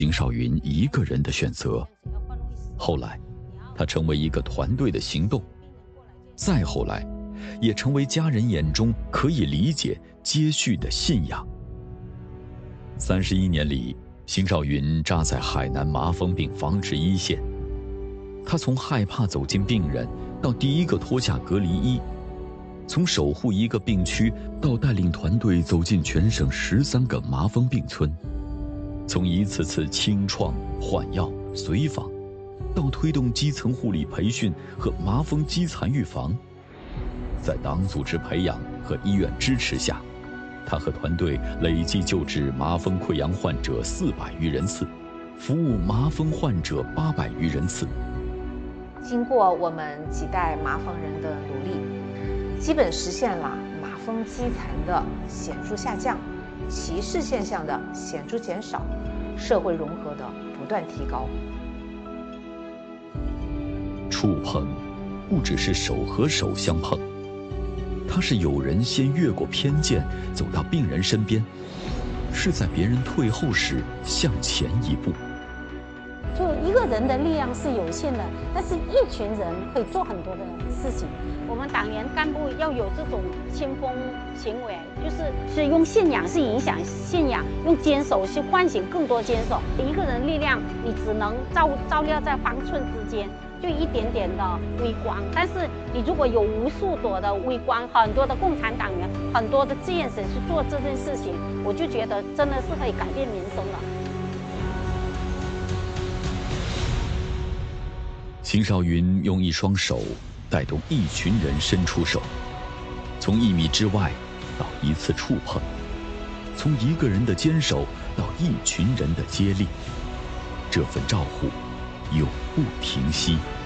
邢少云一个人的选择。后来，他成为一个团队的行动，再后来，也成为家人眼中可以理解、接续的信仰。31年里，邢少云扎在海南麻风病防治一线，他从害怕走进病人，到第一个脱下隔离衣，从守护一个病区到带领团队走进全省13个麻风病村，从一次次清创、换药、随访，到推动基层护理培训和麻风积残预防。在党组织培养和医院支持下，他和团队累计救治麻风溃疡患者400余人次，服务麻风患者800余人次。 经过我们几代麻风人的努力，基本实现了麻风积残的显著下降，歧视现象的显著减少，社会融合的不断提高。 触碰不只是手和手相碰，它是有人先越过偏见走到病人身边，是在别人退后时向前一步。 就一个人的力量是有限的，但是一群人可以做很多的事情。我们党员干部要有这种先锋行为，是用信仰是影响信仰，用坚守是唤醒更多坚守。一个人力量，你只能照料在方寸之间，就一点点的微光。但是你如果有无数朵的微光，很多的共产党员，很多的志愿者去做这件事情，我就觉得真的是可以改变民生的。 邢少云用一双手带动一群人伸出手，从1米之外到一次触碰，从一个人的坚守到一群人的接力，这份照护永不停息。